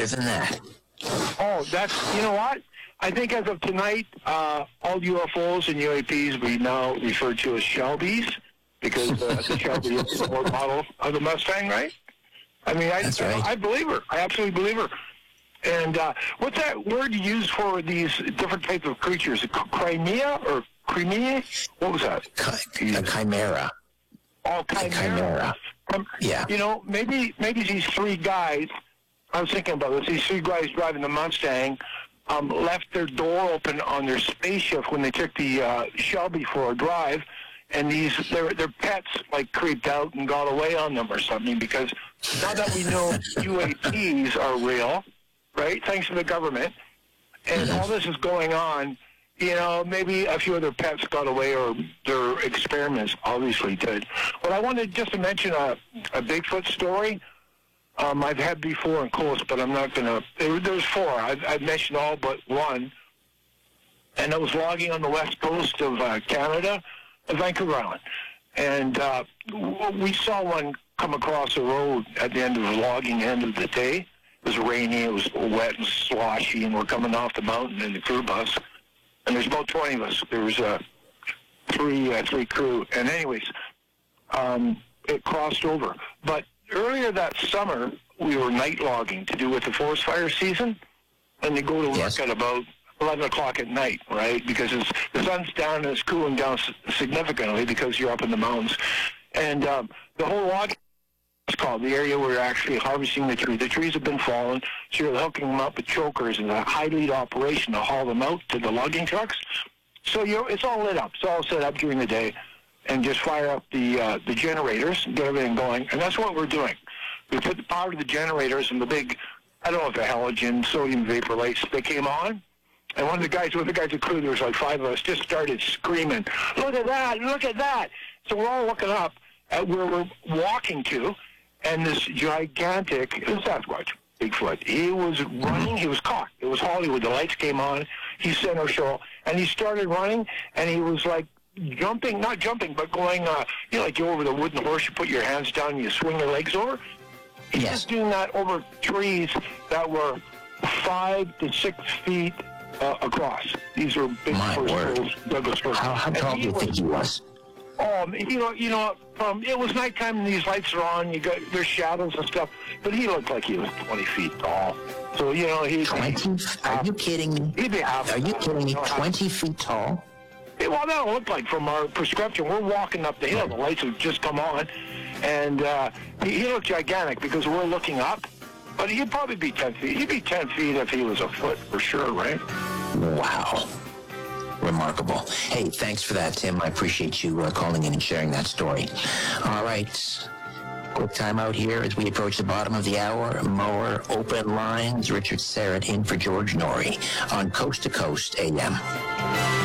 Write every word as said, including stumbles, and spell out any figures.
better than that. Oh, that's, you know what? I think as of tonight, uh, all U F Os and U A Ps we now refer to as Shelbys, because uh, the Shelby is the support model of the Mustang, right? I mean, I, That's right. I, I believe her. I absolutely believe her. And uh, what's that word you use for these different types of creatures? Crimea or Crimea? What was that? Chi- a chimera. Oh, chimera. Chimera. Um, Yeah. You know, maybe maybe these three guys, I was thinking about this, these three guys driving the Mustang um, left their door open on their spaceship when they took the uh, Shelby for a drive, and these their their pets like creeped out and got away on them or something, because now that we know U A Ps are real, right, thanks to the government, and all this is going on, you know, maybe a few of their pets got away, or their experiments obviously did. But I wanted just to mention a, a Bigfoot story um, I've had before in Coast, but I'm not going to. There, there's four. I've, I've mentioned all but one. And I was logging on the west coast of uh, Canada, Vancouver Island. And uh, we saw one come across the road at the end of the logging end of the day. It was rainy, it was wet and sloshy, and we're coming off the mountain in the crew bus. And there's about twenty of us. There was uh, three, uh, three crew. And anyways, um, it crossed over. But earlier that summer, we were night logging to do with the forest fire season. And you go to work Yes. at about eleven o'clock at night, right? Because it's, the sun's down and it's cooling down significantly because you're up in the mountains. And um, the whole logging is called the area where you're actually harvesting the tree. The trees have been fallen, so you're hooking them up with chokers and a high lead operation to haul them out to the logging trucks. So you it's all lit up. It's all set up during the day, and just fire up the uh, the generators and get everything going. And that's what we're doing. We put the power to the generators and the big, I don't know if they're halogen, sodium vapor lights, they came on. And one of the guys, one of the guys at crew, there was like five of us, just started screaming, "Look at that! Look at that!" So we're all looking up at where we're walking to, and this gigantic, it was Sasquatch, Bigfoot. He was running. He was caught. It was Hollywood. The lights came on. He center show, and he started running, and he was like jumping, not jumping, but going, uh, you know, like you over the wooden horse, you put your hands down, and you swing your legs over. He Yes. was doing that over trees that were five to six feet uh, across. These were big My first word. hills, Douglas firs. How, how And tall do he you think was- he was? Um, you know, you know, from it was nighttime and these lights are on. You got there's shadows and stuff, but he looked like he was twenty feet tall. So you know, he twenty? Are you kidding me? He'd be half. Are you kidding me? know, half- twenty feet tall? Well, that looked like from our prescription. We're walking up the hill. The lights have just come on, and uh, he, he looked gigantic because we're looking up. But he'd probably be ten feet. He'd be ten feet if he was a foot for sure, right? Wow. Remarkable. Hey, thanks for that, Tim. I appreciate you uh, calling in and sharing that story. All right. Quick time out here as we approach the bottom of the hour. Mower Open Lines. Richard Serrett in for George Norrie on Coast to Coast A M.